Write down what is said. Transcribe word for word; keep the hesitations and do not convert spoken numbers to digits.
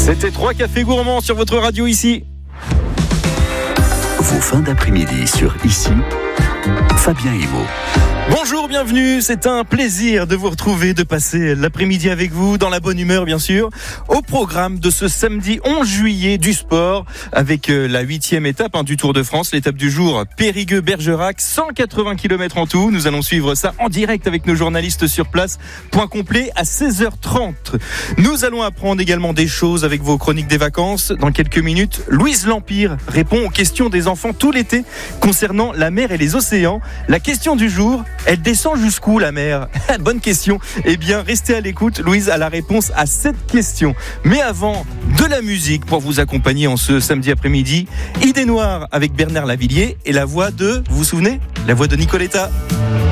C'était trois cafés gourmands sur votre radio ici. Vos fins d'après-midi sur Ici, Fabien Emo. Bonjour, bienvenue, c'est un plaisir de vous retrouver, de passer l'après-midi avec vous, dans la bonne humeur bien sûr. Au programme de ce samedi onze juillet du sport, avec la huitième étape hein, du Tour de France, l'étape du jour Périgueux-Bergerac, cent quatre-vingts kilomètres en tout. Nous allons suivre ça en direct avec nos journalistes sur place. Point complet à seize heures trente. Nous allons apprendre également des choses avec vos chroniques des vacances. Dans quelques minutes, Louise Lampire répond aux questions des enfants tout l'été concernant la mer et les océans. La question du jour: elle descend jusqu'où la mer? Bonne question. Eh bien, restez à l'écoute. Louise a la réponse à cette question. Mais avant, de la musique pour vous accompagner en ce samedi après-midi. Idée noire avec Bernard Lavilliers et la voix de, vous vous souvenez? La voix de Nicoletta.